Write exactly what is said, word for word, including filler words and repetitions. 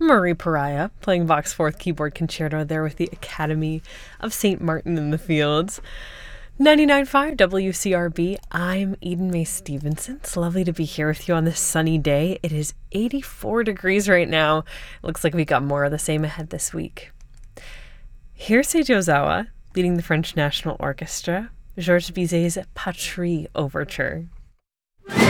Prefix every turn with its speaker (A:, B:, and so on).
A: Marie Pariah, playing Bach's Fourth Keyboard Concerto there with the Academy of Saint Martin in the Fields. ninety-nine point five W C R B, I'm Eden Mae Stevenson. It's lovely to be here with you on this sunny day. It is eighty-four degrees right now. It looks like we got more of the same ahead this week. Here's Seiji Ozawa, leading the French National Orchestra, Georges Bizet's Patrie Overture.